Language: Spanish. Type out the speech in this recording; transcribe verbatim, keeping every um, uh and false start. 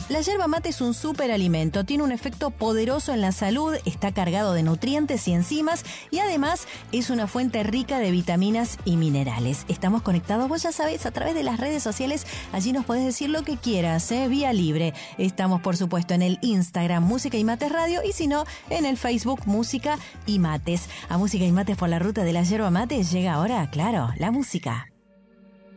La yerba mate es un superalimento, tiene un efecto poderoso en la salud, está cargado de nutrientes y enzimas y además es una fuente rica de vitaminas y minerales. Estamos conectados, vos ya sabés, a través de las redes sociales, allí nos podés decir lo que quieras, ¿eh? Vía libre. Estamos, por supuesto, en el Instagram Música y Mates Radio y si no, en el Facebook Música y Mates. A Música y Mates por la ruta de la yerba mate llega ahora, claro, la música.